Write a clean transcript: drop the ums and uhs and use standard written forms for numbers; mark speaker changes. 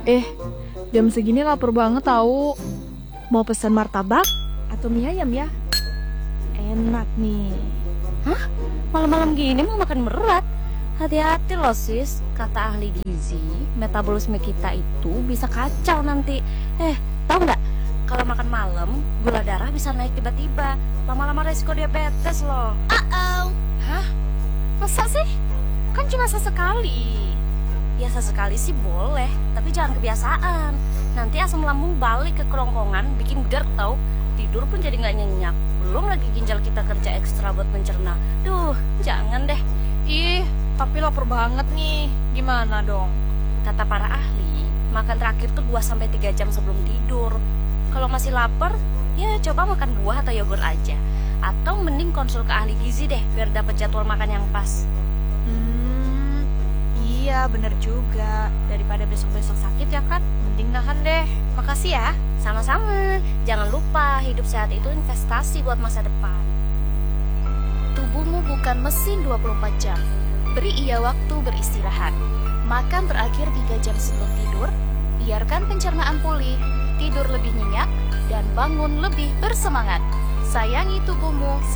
Speaker 1: Eh, jam segini lapar banget tahu. Mau pesan martabak atau mie ayam ya? Enak nih.
Speaker 2: Hah? Malam-malam gini mau makan berat? Hati-hati loh sis, kata ahli gizi, metabolisme kita itu bisa kacau nanti. Tahu nggak? Kalau makan malam, gula darah bisa naik tiba-tiba. Lama-lama resiko diabetes loh.
Speaker 1: Hah? Masa sih? Kan cuma sesekali.
Speaker 2: Ya sesekali sih boleh, tapi jangan kebiasaan. Nanti asam lambung balik ke kerongkongan, bikin GERD tau. Tidur pun jadi nggak nyenyak. Belum lagi ginjal kita kerja ekstra buat mencerna. Duh, jangan deh.
Speaker 1: Ih, tapi lapar banget nih. Gimana dong?
Speaker 2: Kata para ahli, makan terakhir tuh 2-3 jam sebelum tidur. Kalau masih lapar, ya coba makan buah atau yogurt aja. Atau mending konsul ke ahli gizi deh, biar dapet jadwal makan yang pas.
Speaker 1: Iya bener juga. Daripada besok-besok sakit ya kan, mending nahan deh. Makasih ya.
Speaker 2: Sama-sama, jangan lupa hidup sehat itu investasi buat masa depan.
Speaker 3: Tubuhmu bukan mesin 24 jam. Beri ia waktu beristirahat. Makan terakhir 3 jam sebelum tidur. Biarkan pencernaan pulih, tidur lebih nyenyak, dan bangun lebih bersemangat. Sayangi tubuhmu